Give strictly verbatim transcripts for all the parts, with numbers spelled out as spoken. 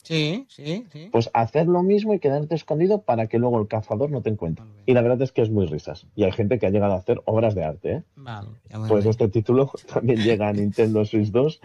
Sí, sí, sí. Pues hacer lo mismo y quedarte escondido para que luego el cazador no te encuentre. Y la verdad es que es muy risas. Y hay gente que ha llegado a hacer obras de arte, ¿eh? Val, ja Pues veig. este título también llega a Nintendo Switch dos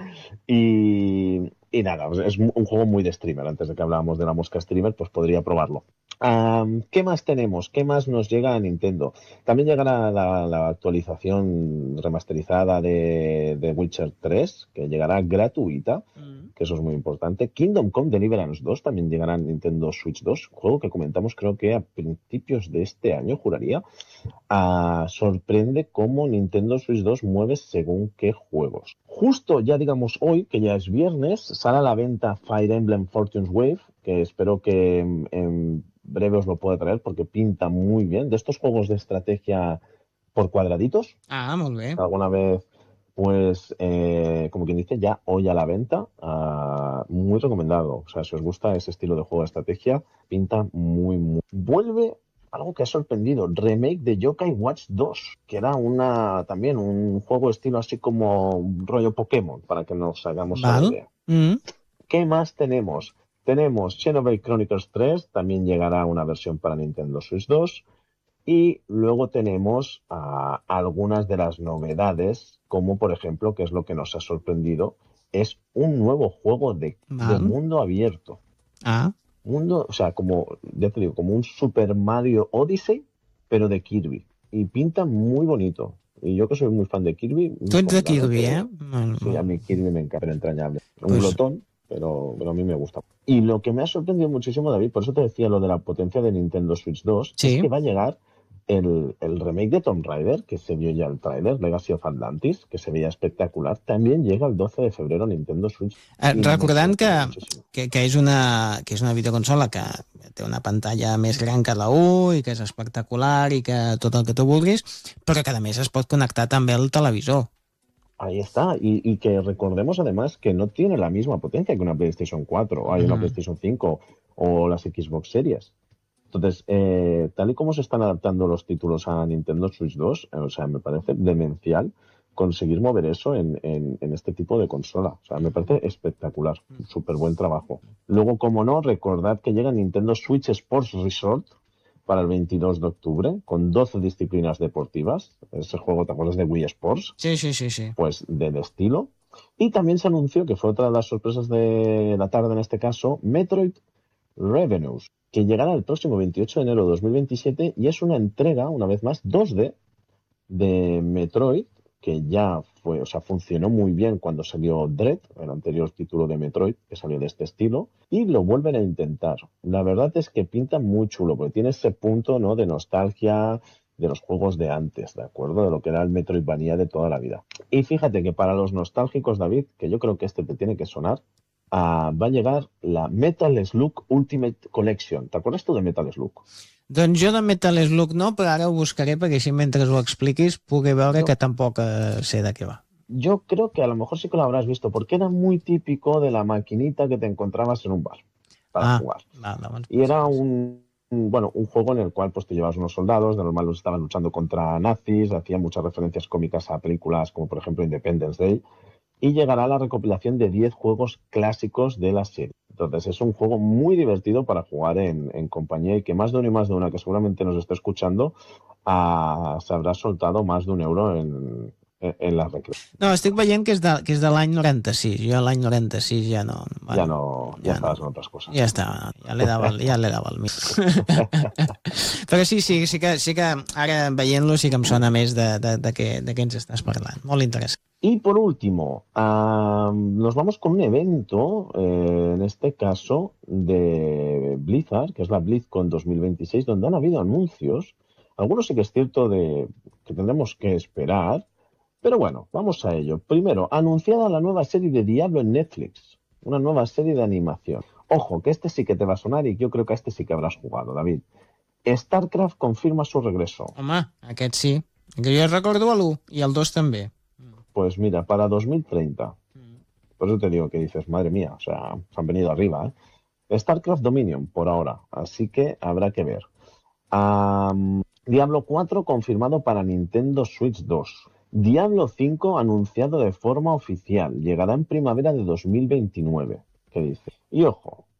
y, y nada, es un juego muy de streamer. Antes de que hablábamos de la mosca streamer, pues podría probarlo. Um, ¿Qué más tenemos? ¿Qué más nos llega a Nintendo? También llegará la, la actualización remasterizada de, de Witcher tres, que llegará gratuita, Mm. que eso es muy importante. Kingdom Come Deliverance dos también llegará a Nintendo Switch dos, juego que comentamos creo que a principios de este año, juraría. Uh, sorprende cómo Nintendo Switch dos mueve según qué juegos. Justo ya digamos hoy, que ya es viernes, sale a la venta Fire Emblem Fortune's Wave, que espero que en, en breve os lo pueda traer porque pinta muy bien. De estos juegos de estrategia por cuadraditos. Ah, molt bé. Alguna vez, pues, eh, como quien dice, ya hoy a la venta. Uh, muy recomendado. O sea, si os gusta ese estilo de juego de estrategia, pinta muy, muy... Vuelve algo que ha sorprendido, remake de Yokai Watch dos, que era una también un juego estilo así como rollo Pokémon, para que nos hagamos a la Val. idea. Mm. ¿Qué más tenemos? Tenemos Xenoblade Chronicles tres, también llegará una versión para Nintendo Switch dos. Y luego tenemos uh, algunas de las novedades, como por ejemplo, que es lo que nos ha sorprendido, es un nuevo juego de, de Val. mundo abierto. Ah. Mundo, o sea, como, ya te digo, como un Super Mario Odyssey, pero de Kirby. Y pinta muy bonito. Y yo que soy muy fan de Kirby, Tu ets de pues la verdad Kirby, eh? que Molt, sí, a molt. mí Kirby me encanta, pero entrañable. Un Pues, glotón, pero, pero a mí me gusta. Y lo que me ha sorprendido muchísimo, David, por eso te decía lo de la potencia de Nintendo Switch dos, es sí. que va a llegar el, el remake de Tomb Raider, que se vio ya el tráiler, Legacy of Atlantis, que se veía espectacular, también llega el doce de febrero a Nintendo Switch. Eh, Y me recordant que, sorprende muchísimo. que, que, és una, que és una videoconsola que té una pantalla més gran que la U i que és espectacular i que tot el que tu vulguis, però que a més es pot connectar també al televisor. Ahí está, y, y que recordemos además que no tiene la misma potencia que una PlayStation cuatro, o hay una Uh-huh. PlayStation cinco o las Xbox Series. Entonces, eh, tal y como se están adaptando los títulos a Nintendo Switch dos, eh, o sea, me parece demencial conseguir mover eso en, en, en este tipo de consola. O sea, me parece espectacular, un súper buen trabajo. Luego, como no, recordad que llega Nintendo Switch Sports Resort para el veintidós de octubre, con doce disciplinas deportivas. Ese juego, ¿te acuerdas de Wii Sports? Sí, sí, sí, sí. Pues del estilo. Y también se anunció, que fue otra de las sorpresas de la tarde en este caso, Metroid Revenues, que llegará el próximo veintiocho de enero de dos mil veintisiete y es una entrega, una vez más, dos D de Metroid, que ya fue, o sea, funcionó muy bien cuando salió Dread, el anterior título de Metroid, que salió de este estilo, y lo vuelven a intentar. La verdad es que pinta muy chulo, porque tiene ese punto, ¿no?, de nostalgia de los juegos de antes, ¿de acuerdo? De lo que era el Metroidvania de toda la vida. Y fíjate que para los nostálgicos, David, que yo creo que este te tiene que sonar, Uh, va a llegar la Metal Slug Ultimate Collection. ¿Te acuerdas tú de Metal Slug? Doncs jo de Metal Slug no, però ara ho buscaré perquè així mentre ho expliquis pugui veure yo, que tampoc eh, sé de què va. Yo creo que a lo mejor sí que lo habrás visto, porque era muy típico de la maquinita que te encontrabas en un bar para ah, jugar. Va, doncs, y era un, un, bueno, un juego en el cual pues, te llevabas unos soldados, de normal los estaban luchando contra nazis, hacía muchas referencias cómicas a películas como por ejemplo Independence Day, y llegará la recopilación de diez juegos clásicos de la serie. Entonces es un juego muy divertido para jugar en, en compañía y que más de uno y más de una que seguramente nos esté escuchando uh, se habrá soltado más de un euro en, en, en la recreo. No, estic veient que és de, que és de l'any noranta-sis. Jo l'any noranta-sis ja no... Bueno, ya no, ya, ya estabas no, en otras cosas. Ja està, ja le dava, ja le dava el mig. Però sí, sí, sí que, sí que ara veient-lo sí que em sona més de, de, de, què, de què ens estàs parlant. Molt interessant. Y por último, uh, nos vamos con un evento, eh, en este caso de Blizzard, que es la BlizzCon dos mil veintiséis, donde han habido anuncios. Algunos sí que es cierto de que tendremos que esperar, pero bueno, vamos a ello. Primero, anunciada la nueva serie de Diablo en Netflix, una nueva serie de animación. Ojo, que este sí que te va a sonar y yo creo que a este sí que habrás jugado, David. StarCraft confirma su regreso. Home, aquest sí. Que jo recordo l'u i el dos també. Pues mira, para dos mil treinta. Por eso te digo que dices, madre mía, o sea, se han venido arriba, ¿eh? StarCraft Dominion, por ahora, así que habrá que ver. Um, Diablo cuatro confirmado para Nintendo Switch dos. Diablo cinco anunciado de forma oficial. Llegará en primavera de dos mil veintinueve. ¿Qué dice? Y ojo,